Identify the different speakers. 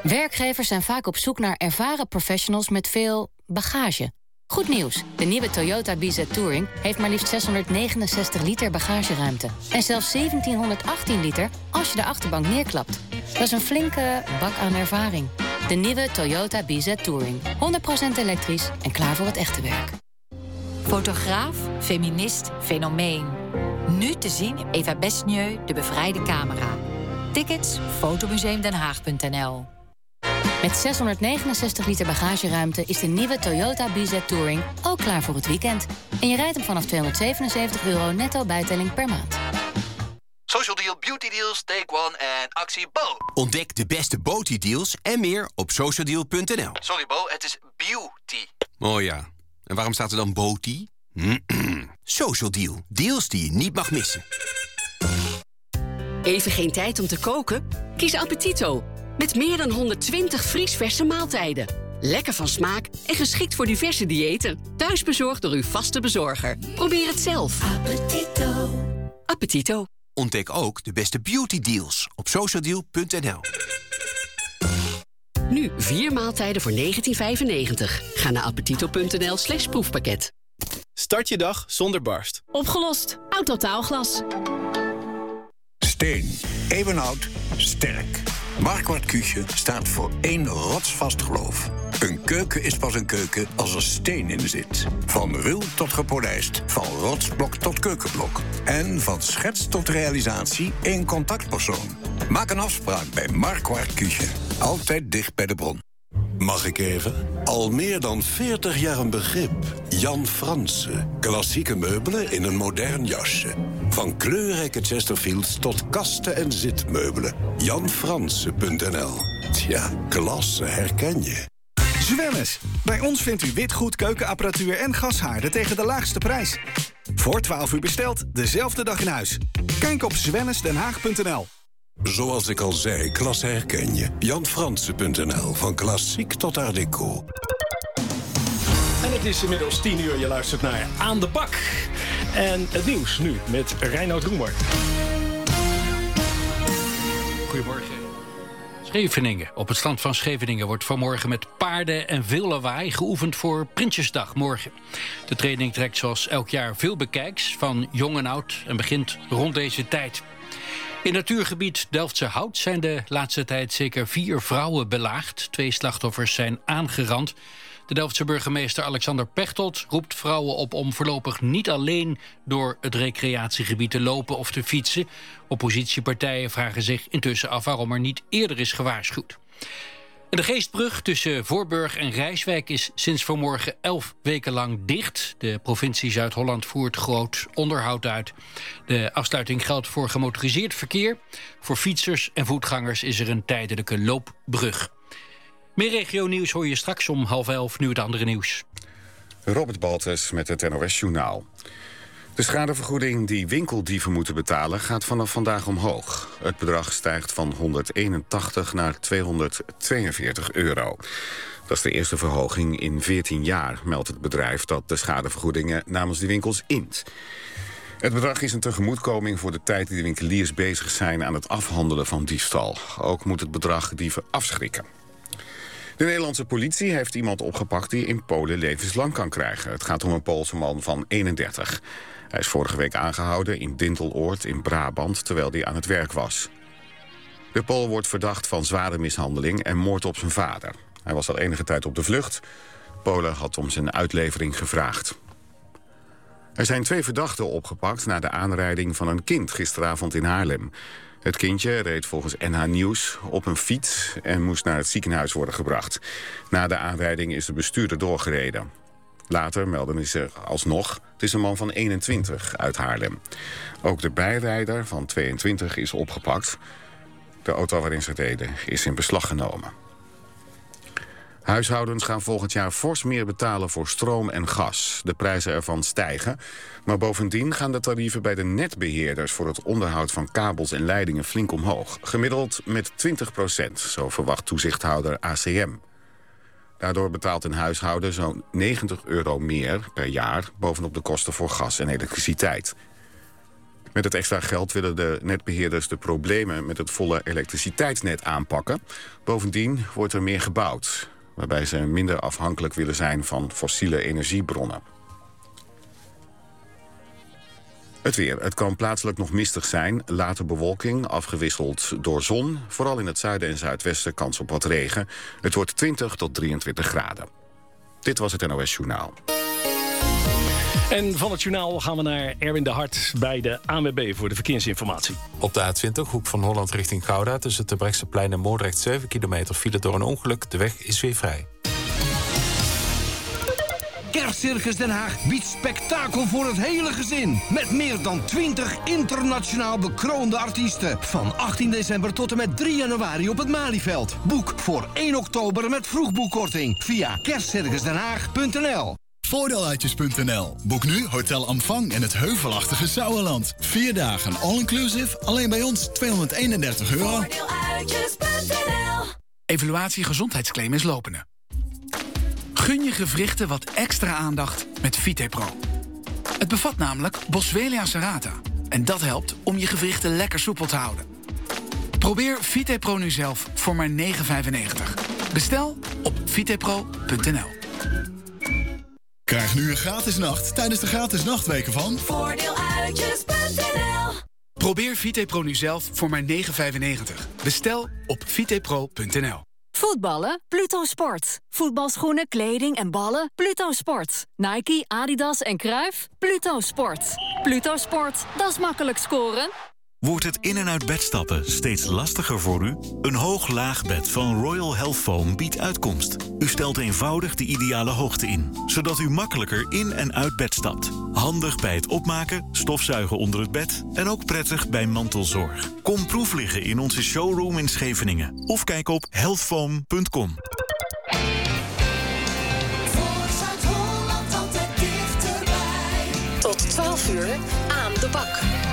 Speaker 1: Werkgevers zijn vaak op zoek naar ervaren professionals met veel bagage. Goed nieuws, de nieuwe Toyota BZ Touring heeft maar liefst 669 liter bagageruimte. En zelfs 1718 liter als je de achterbank neerklapt. Dat is een flinke bak aan ervaring. De nieuwe Toyota BZ Touring. 100% elektrisch en klaar voor het echte werk.
Speaker 2: Fotograaf, feminist, fenomeen. Nu te zien in Eva Besnieu, De Bevrijde Camera. Tickets, fotomuseumdenhaag.nl.
Speaker 1: Met 669 liter bagageruimte is de nieuwe Toyota BZ Touring ook klaar voor het weekend. En je rijdt hem vanaf €277 netto bijtelling per maand.
Speaker 3: Social Deal, Beauty Deals, Take One en actie Bo.
Speaker 4: Ontdek de beste Beauty-deals en meer op socialdeal.nl.
Speaker 3: Sorry Bo, het is beauty.
Speaker 4: Oh ja, en waarom staat er dan Beauty? Social Deal, deals die je niet mag missen.
Speaker 5: Even geen tijd om te koken? Kies Appetito. Met meer dan 120 vriesverse maaltijden. Lekker van smaak en geschikt voor diverse diëten. Thuisbezorgd door uw vaste bezorger. Probeer het zelf. Appetito. Appetito.
Speaker 4: Ontdek ook de beste beauty deals op socialdeal.nl.
Speaker 5: Nu 4 maaltijden voor €19,95. Ga naar appetito.nl/proefpakket.
Speaker 6: Start je dag zonder barst.
Speaker 5: Opgelost. Autotaalglas.
Speaker 7: Steen. Eeuwenoud. Sterk. Marquardt Küche staat voor één rotsvast geloof. Een keuken is pas een keuken als er steen in zit. Van ruw tot gepolijst, van rotsblok tot keukenblok. En van schets tot realisatie één contactpersoon. Maak een afspraak bij Marquardt Küche. Altijd dicht bij de bron.
Speaker 8: Mag ik even? Al meer dan 40 jaar een begrip. Jan Fransen. Klassieke meubelen in een modern jasje. Van kleurrijke Chesterfields tot kasten- en zitmeubelen. JanFransen.nl. Tja, klasse herken je.
Speaker 9: Zwellis. Bij ons vindt u witgoed, keukenapparatuur en gashaarden tegen de laagste prijs. Voor 12 uur besteld, dezelfde dag in huis. Kijk op zwellisdenhaag.nl.
Speaker 8: Zoals ik al zei, klasse herken je. JanFransen.nl. Van klassiek tot art deco.
Speaker 6: En het is inmiddels 10 uur. Je luistert naar Aan de Bak. En het nieuws nu met Reinoud Roemer.
Speaker 10: Goedemorgen. Scheveningen. Op het strand van Scheveningen wordt vanmorgen met paarden en veel lawaai geoefend voor Prinsjesdag morgen. De training trekt zoals elk jaar veel bekijks van jong en oud en begint rond deze tijd. In natuurgebied Delftse Hout zijn de laatste tijd zeker 4 vrouwen belaagd. 2 slachtoffers zijn aangerand. De Delftse burgemeester Alexander Pechtold roept vrouwen op om voorlopig niet alleen door het recreatiegebied te lopen of te fietsen. Oppositiepartijen vragen zich intussen af waarom er niet eerder is gewaarschuwd. En de Geestbrug tussen Voorburg en Rijswijk is sinds vanmorgen 11 weken lang dicht. De provincie Zuid-Holland voert groot onderhoud uit. De afsluiting geldt voor gemotoriseerd verkeer. Voor fietsers en voetgangers is er een tijdelijke loopbrug. Meer regionieuws hoor je straks om 10:30, nu het andere nieuws.
Speaker 11: Robert Baltes met het NOS-journaal. De schadevergoeding die winkeldieven moeten betalen gaat vanaf vandaag omhoog. Het bedrag stijgt van 181 naar 242 euro. Dat is de eerste verhoging in 14 jaar, meldt het bedrijf dat de schadevergoedingen namens de winkels int. Het bedrag is een tegemoetkoming voor de tijd die de winkeliers bezig zijn aan het afhandelen van diefstal. Ook moet het bedrag dieven afschrikken. De Nederlandse politie heeft iemand opgepakt die in Polen levenslang kan krijgen. Het gaat om een Poolse man van 31. Hij is vorige week aangehouden in Dinteloord in Brabant, terwijl hij aan het werk was. De Pool wordt verdacht van zware mishandeling en moord op zijn vader. Hij was al enige tijd op de vlucht. Polen had om zijn uitlevering gevraagd. Er zijn 2 verdachten opgepakt na de aanrijding van een kind gisteravond in Haarlem. Het kindje reed volgens NH Nieuws op een fiets en moest naar het ziekenhuis worden gebracht. Na de aanrijding is de bestuurder doorgereden. Later meldden ze alsnog, het is een man van 21 uit Haarlem. Ook de bijrijder van 22 is opgepakt. De auto waarin ze reden is in beslag genomen. Huishoudens gaan volgend jaar fors meer betalen voor stroom en gas. De prijzen ervan stijgen. Maar bovendien gaan de tarieven bij de netbeheerders voor het onderhoud van kabels en leidingen flink omhoog. Gemiddeld met 20%, zo verwacht toezichthouder ACM. Daardoor betaalt een huishouden zo'n 90 euro meer per jaar bovenop de kosten voor gas en elektriciteit. Met het extra geld willen de netbeheerders de problemen met het volle elektriciteitsnet aanpakken. Bovendien wordt er meer gebouwd, waarbij ze minder afhankelijk willen zijn van fossiele energiebronnen. Het weer. Het kan plaatselijk nog mistig zijn. Later bewolking, afgewisseld door zon. Vooral in het zuiden en zuidwesten kans op wat regen. Het wordt 20 tot 23 graden. Dit was het NOS Journaal.
Speaker 6: En van het journaal gaan we naar Erwin de Hart bij de ANWB voor de verkeersinformatie.
Speaker 12: Op de A20, hoek van Holland richting Gouda, tussen het Brechtseplein en Moordrecht 7 kilometer file door een ongeluk. De weg is weer vrij.
Speaker 13: Kerstcircus Den Haag biedt spektakel voor het hele gezin. Met meer dan 20 internationaal bekroonde artiesten. Van 18 december tot en met 3 januari op het Malieveld. Boek voor 1 oktober met vroegboekkorting via kerstcircusdenhaag.nl.
Speaker 14: Voordeeluitjes.nl. Boek nu Hotel Amfang in het heuvelachtige Sauerland. 4 dagen all-inclusive, alleen bij ons €231.
Speaker 15: Voordeeluitjes.nl. Evaluatie gezondheidsclaim is lopende. Gun je gewrichten wat extra aandacht met VitePro. Het bevat namelijk Boswellia serrata. En dat helpt om je gewrichten lekker soepel te houden. Probeer VitePro nu zelf voor maar €9,95. Bestel op vitepro.nl.
Speaker 14: Krijg nu een gratis nacht tijdens de gratis nachtweken van
Speaker 15: Voordeeluitjes.nl. Probeer VitePro nu zelf voor maar €9,95. Bestel op vitepro.nl.
Speaker 16: Voetballen? Pluto Sport. Voetbalschoenen, kleding en ballen? Pluto Sport. Nike, Adidas en Cruijff? Pluto Sport. Pluto Sport, dat is makkelijk scoren.
Speaker 17: Wordt het in- en uit bed stappen steeds lastiger voor u? Een hoog-laag bed van Royal Health Foam biedt uitkomst. U stelt eenvoudig de ideale hoogte in, zodat u makkelijker in- en uit bed stapt. Handig bij het opmaken, stofzuigen onder het bed en ook prettig bij mantelzorg. Kom proef liggen in onze showroom in Scheveningen of kijk op healthfoam.com.
Speaker 15: Tot 12 uur aan de bak.